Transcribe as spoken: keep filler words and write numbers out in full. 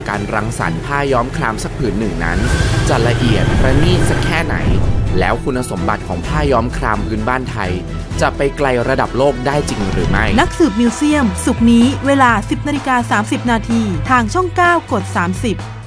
การรังสรรค์ผ้าย้อมครามสักผืนหนึ่งนั้นจะละเอียดประณีตสักแค่ไหนแล้วคุณสมบัติของผ้าย้อมครามพื้นบ้านไทยจะไปไกลระดับโลกได้จริงหรือไม่นักสืบมิวเซียมศุกร์นี้เวลา สิบนาฬิกาสามสิบนาทีทางช่องเก้ากดสามสิบ